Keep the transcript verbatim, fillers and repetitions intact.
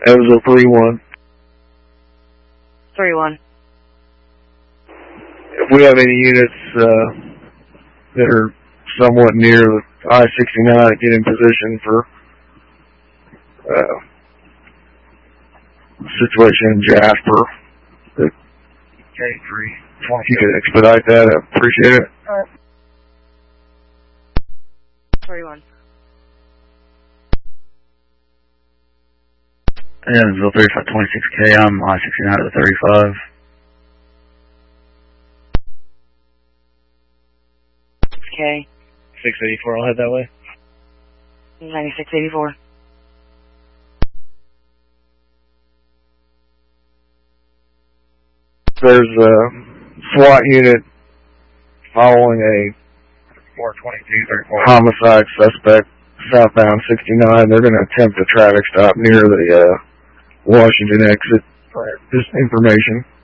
Evansville three one. three one. If we have any units uh, that are somewhat near the I sixty-nine, get in position for uh, situation in Jasper. K three. If you could expedite that, I appreciate it. All right. three one. Evansville thirty-five twenty-six K, I'm I sixty-nine to the thirty-five. K. six eighty-four, I'll head that way. ninety-six eighty-four. There's a SWAT unit following a four twenty-two thirty-four. homicide suspect southbound sixty-nine. They're going to attempt a traffic stop near the uh, Washington exit. Just information.